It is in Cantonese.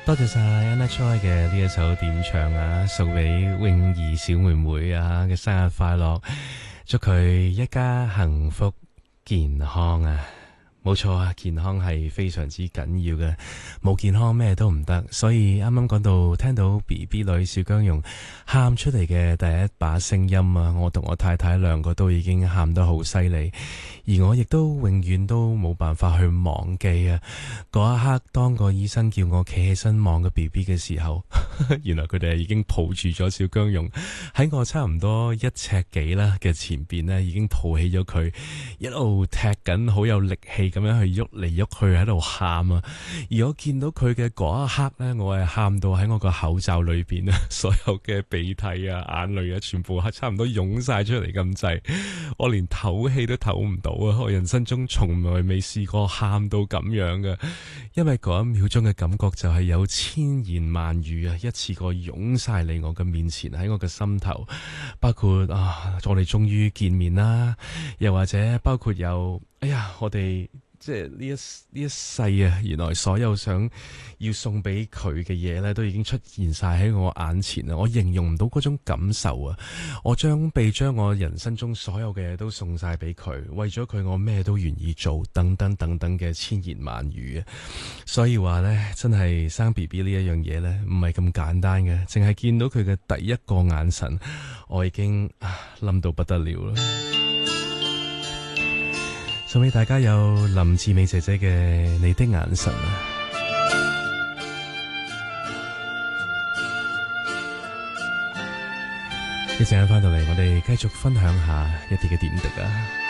多謝晒 Anna Choi 嘅呢一首點唱啊，送俾泳兒小妹妹啊嘅生日快樂，祝佢一家幸福健康啊！冇錯啊，健康係非常之緊要嘅，冇健康咩都唔得。所以啱啱講到聽到 BB 女小姜蓉喊出嚟嘅第一把聲音啊，我同我太太兩個都已經喊得好犀利，而我亦都永遠都冇辦法去忘記啊嗰一刻，當個醫生叫我企起身望個 BB 嘅時候，原來佢哋已經抱住咗小姜蓉喺我差唔多1尺幾啦嘅前邊呢，已經抱起咗佢，一路踢緊，好有力氣咁樣去喐嚟喐去喺度喊啊！而我見到佢嘅嗰一刻呢，我係喊到喺我個口罩裏邊啊，所有嘅鼻涕啊、眼淚啊，全部係差唔多湧晒出嚟咁滯，我連唞氣都唞唔到啊！我人生中從來未試過喊到咁樣嘅，因為嗰一秒鐘嘅感覺就係有千言萬語啊，一次過湧晒嚟我嘅面前，喺我嘅心頭，包括我哋終於見面啦，又或者包括有哎呀，我哋即係呢一世啊，原來所有想要送俾佢嘅嘢咧，都已經出現晒喺我眼前啊！我形容唔到嗰種感受啊！我將我人生中所有嘅嘢都送晒俾佢，為咗佢我咩都願意做，等等等等嘅千言萬語啊！所以話呢，真係生 BB 呢一樣嘢呢，唔係咁簡單嘅，淨係見到佢嘅第一個眼神，我已經冧到不得了啦！送俾大家有林志美姐姐嘅你的眼神啊！一陣間翻到嚟，我哋繼續分享下一啲嘅點滴啊！